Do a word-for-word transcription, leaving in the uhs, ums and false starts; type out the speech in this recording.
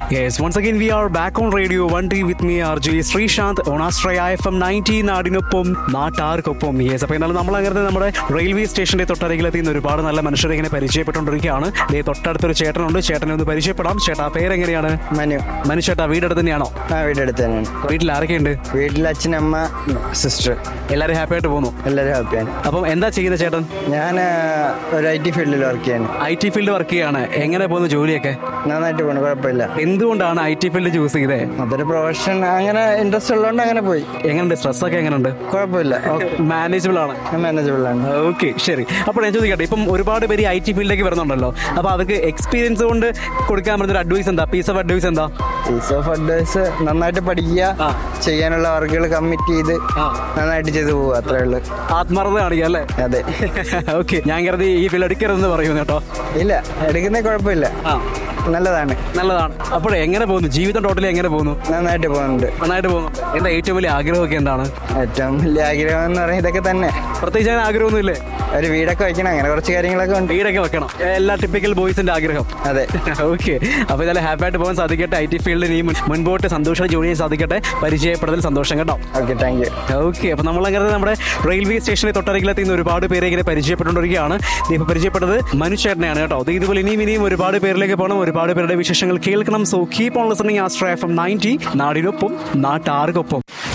Yes, once again we are back on Radio one D with me R J Srishant on Astraya F M ninety നാടിനൊപ്പം നാട്ടാർക്കൊപ്പം. Yes, അപ്പോൾ എന്നാലും നമ്മൾ അങ്ങനെ നമ്മുടെ റെയിൽവേ സ്റ്റേഷന്റെ തൊട്ടരികിലെത്തി ഒരുപാട് നല്ല മനുഷ്യരെ ഇങ്ങനെ പരിചയപ്പെട്ടുകൊണ്ടിരിക്കുകയാണ്. ദേ തൊട്ടടുത്തൊരു ചേട്ടനുണ്ട്, ചേട്ടനെ ഒന്ന് പരിചയപ്പെടാം. ചേട്ടാ പേരെങ്ങനെയാണ്? മനു. മനു ചേട്ടാ വീടടുത്ത് തന്നെയാണോ? ആ, വീടടുത്ത് തന്നെയാണ്. വീട്ടിൽ ആരൊക്കെയുണ്ട്? വീട്ടിൽ അച്ഛനമ്മ സിസ്റ്റർ. എല്ലാവരും ഹാപ്പി ആയിട്ട് പോകുന്നു? എല്ലാവരും ഹാപ്പിയാണ്. അപ്പം എന്താ ചെയ്യുന്നത് ചേട്ടൻ? ഞാൻ ഒരു ഐ ടി ഫീൽഡിൽ വർക്ക് ചെയ്യാണ്. ഐ ടി ഫീൽഡ് വർക്ക് ചെയ്യാണ്. എങ്ങനെ പോകുന്നു ജോലിയൊക്കെ? നന്നായിട്ട് പോകണം, കുഴപ്പമില്ല. എന്തുകൊണ്ടാണ് ഐ ടി ഫീൽഡ് ചൂസ് ചെയ്തേ? അതൊരു പ്രൊഫഷൻ, അങ്ങനെ ഇൻട്രസ്റ്റ് ഉള്ളതുകൊണ്ട് അങ്ങനെ പോയി. എങ്ങനെയുണ്ട്? സ്ട്രെസ് ഒക്കെ എങ്ങനെയുണ്ട്? കുഴപ്പമില്ല, മാനേജബിൾ ആണ്. മാനേജബിൾ ആണ്. ഓക്കെ, ശരി. അപ്പോൾ ഞാൻ ചോദിക്കട്ടെ, ഇപ്പം ഒരുപാട് പേര് ഐ ടി ഫീൽഡിലേക്ക് വരുന്നുണ്ടല്ലോ, അപ്പോൾ അവർക്ക് എക്സ്പീരിയൻസ് കൊണ്ട് കൊടുക്കാൻ പറ്റുന്ന അഡ്വൈസ് എന്താ? പീസ് ഓഫ് അഡ്വൈസ് എന്താ? പീസ് ഓഫ് അഡ്വൈസ് നന്നായിട്ട് പഠിക്കുക, ചെയ്യാനുള്ള വർക്കുകൾ കമ്മിറ്റ് ചെയ്ത് നന്നായിട്ട് ചെയ്ത് പോവുക, അത്രേ ഉള്ളൂ. ആത്മാർത്ഥത കാണിക്കുക അല്ലേ? അതെ. ഓക്കെ, ഞാൻ കരുതി ഈ ഫീൽഡ് എടുക്കരുതെന്ന് പറയുന്നു കേട്ടോ. ഇല്ല, എടുക്കുന്ന കുഴപ്പമില്ല, നല്ലതാണ്. നല്ലതാണ്. അപ്പോൾ എങ്ങനെ പോകുന്നു ജീവിതം? ടോട്ടലി എങ്ങനെ പോകുന്നു? നന്നായിട്ട് പോകുന്നുണ്ട്. നന്നായിട്ട് പോകുന്നു. എന്താ ഏറ്റവും വലിയ ആഗ്രഹമൊക്കെ എന്താണ്? ഏറ്റവും വലിയ ആഗ്രഹം എന്ന് പറയുന്നത് ഇതൊക്കെ തന്നെ. പ്രത്യേകിച്ച് അങ്ങനെ ആഗ്രഹമൊന്നുമില്ലേ? ഒരു വീടൊക്കെ വെക്കണം, അങ്ങനെ കുറച്ച് കാര്യങ്ങളൊക്കെ ഉണ്ട്. വീടൊക്കെ വെക്കണം, എല്ലാ ടിപ്പിക്കൽ ബോയ്സിന്റെ ആഗ്രഹം. അതെ. ഓക്കെ, അപ്പോൾ ഇതെല്ലാം ഹാപ്പി ആയിട്ട് പോകാൻ സാധിക്കട്ടെ. ഐ ടി ഫീൽഡിൽ ഇനി മുൻപോട്ട് സന്തോഷം ജോലി ചെയ്യാൻ സാധിക്കട്ടെ. പരിചയപ്പെടുന്നതിൽ സന്തോഷം കേട്ടോ. Okay, thank you. ഓക്കെ, അപ്പോൾ നമ്മളങ്ങനെ നമ്മുടെ റെയിൽവേ സ്റ്റേഷനിൽ തൊട്ടരികിലെത്തി ഒരുപാട് പേരെ ഇങ്ങനെ പരിചയപ്പെട്ടുകൊണ്ടിരിക്കുകയാണ്. ഇപ്പോൾ പരിചയപ്പെട്ടത് മനുഷ്യേട്ടനെയാണ് കേട്ടോ. അത് ഇതുപോലെ ഇനിയും ഇനിയും ഒരുപാട് പേരിലേക്ക് പോകണം, ഒരുപാട് പേരുടെ വിശേഷങ്ങൾ കേൾക്കണം. So keep on listening ആസ്ട്രയ F M ninety, നാടിനൊപ്പം നാട്ടാർക്കൊപ്പം.